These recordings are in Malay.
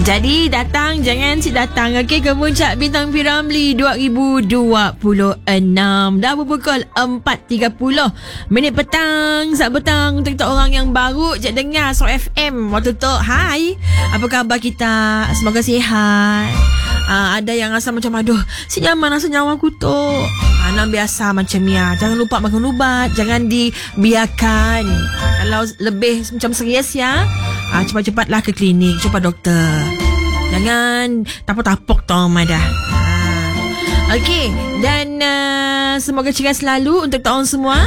Jadi jangan si datang ke Puncak Bintang Piramli 2026. Dah berpukul 4.30 minit petang. Saat petang untuk kita orang yang baru je dengar Suara FM waktu tu. Hai, apa khabar kita? Semoga sihat. Ada yang rasa macam aduh, si nyaman rasa nyawa aku tu. Nak biasa macam ya. Jangan lupa makan ubat. Jangan dibiarkan. Kalau lebih macam serius ya, cepat-cepatlah ke klinik, jumpa doktor. Jangan tapok-tapok tau dah. Okey, dan semoga ceria selalu untuk tahun semua.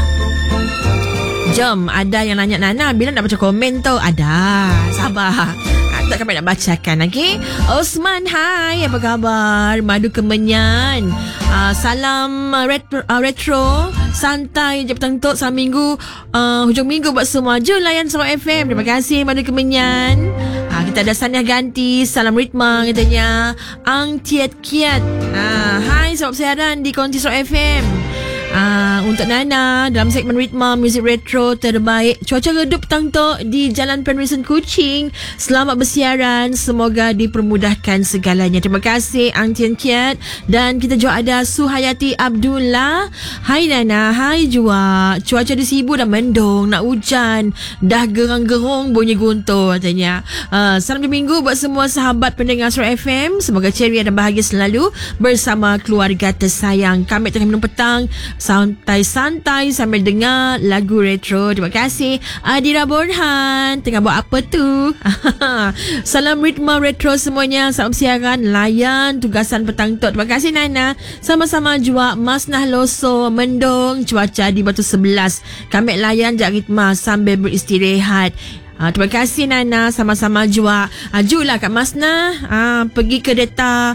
Jom, ada yang nanya Nana bila nak baca komen tu. Ada, sabar. Tak kami nak bacakan. Okay, Osman, hai, apa khabar? Madu Kemenyan, salam retro santai je petang tu, salam minggu, hujung minggu buat semua. Jom layan Suara FM. Terima kasih Madu Kemenyan. Kita ada Saniah ganti, salam ritma katanya. Ang Tiat Kiat, hai, sebab siaran di Konti Suara FM. Untuk Nana dalam segmen Ritma Muzik Retro terbaik. Cuaca redup petang tu di Jalan Penrisen Kuching. Selamat bersiaran, semoga dipermudahkan segalanya. Terima kasih Ang Tian Kiat. Dan kita juga ada Suhayati Abdullah. Hai Nana, hai Jua. Cuaca di Sibu dah mendung, nak hujan, dah gerang-gerung bunyi guntur katanya. Salam minggu buat semua sahabat pendengar Suara FM. Semoga ceria dan bahagia selalu bersama keluarga tersayang. Kami tengah minum petang, santai-santai sambil dengar lagu retro. Terima kasih Adira Borhan. Tengah buat apa tu? Salam ritma retro semuanya. Salam siaran, layan tugasan petang tu. Terima kasih Nana. Sama-sama juga Masnah Loso, mendung, cuaca di Batu 11. Kami layan jak ritma sambil beristirahat. Terima kasih Nana. Sama-sama juga. Julah Kak Masnah pergi ke data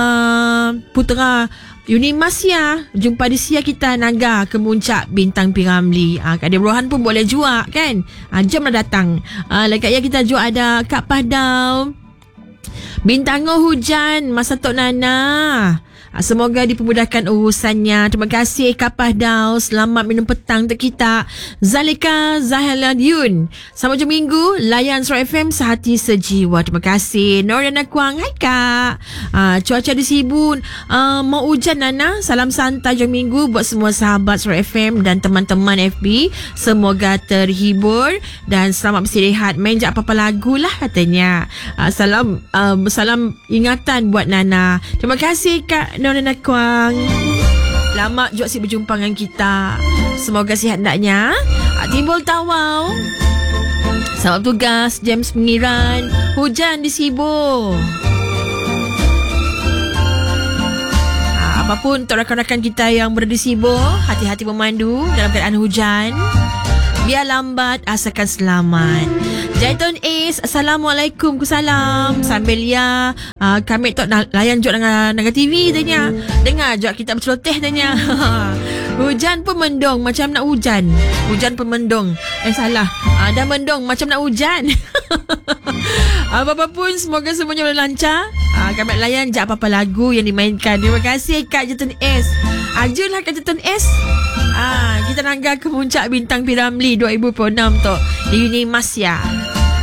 Putra Unimas ya. Jumpa di Sia kita Naga ke Puncak Bintang Piramli. Kak Dia Rohan pun boleh juga kan. Jomlah datang. Lekat ya kita juga ada Kak Pahdau Bintango hujan masa Tok Nana. Semoga dipermudahkan urusannya. Terima kasih Kak Pahdau. Selamat minum petang untuk kita. Zalika Zahaladyun, selamat jam minggu, layan Suara FM sehati sejiwa. Terima kasih Noriana Kuang. Hai Kak. Cuaca di Sibu mau hujan Nana. Salam santai jam minggu buat semua sahabat Suara FM dan teman-teman FB. Semoga terhibur dan selamat beristirahat. Main je apa-apa lagu lah katanya. Salam ingatan buat Nana. Terima kasih Kak Noriana Kuang. Lama juga si berjumpa dengan kita. Semoga sihat hendaknya. Timbul Tawau, selamat tugas James Pengiran. Hujan di Sibu. Apapun untuk rakan-rakan kita yang berada di Sibu, hati-hati memandu dalam keadaan hujan. Biar lambat, asalkan selamat. Jaiton Ace, Assalamualaikum. Salam. Sambil ya kami tak layan juga dengan TV tanya. Dengar juga kita berceloteh tanya. Hujan pun mendung macam nak hujan. Hujan pun mendung. Salah. Dah mendung macam nak hujan. Apa-apa pun semoga semuanya boleh lancar. Kami layan je apa-apa lagu yang dimainkan. Terima kasih Kak Jaiton Ace. Ajulah Kak Jaiton Ace. Kita nangga ke Puncak Bintang Piramli 2026 tu di Unimas ya.